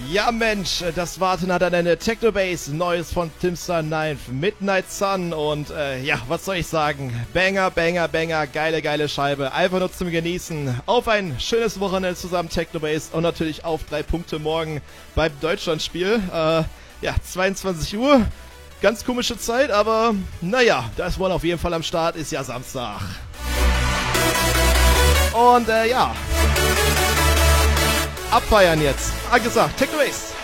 Ja Mensch, das Warten hat an eine Technobase, Neues von Timster 9, Midnight Sun und ja, was soll ich sagen, Banger, Banger, Banger, geile Scheibe, einfach nur zum Genießen. Auf ein schönes Wochenende zusammen Technobase und natürlich auf 3 Punkte morgen beim Deutschlandspiel. Ja, 22 Uhr, ganz komische Zeit, aber naja, da ist One auf jeden Fall am Start, ist ja Samstag. Und ja, abfeiern jetzt. Gesagt, Technobase.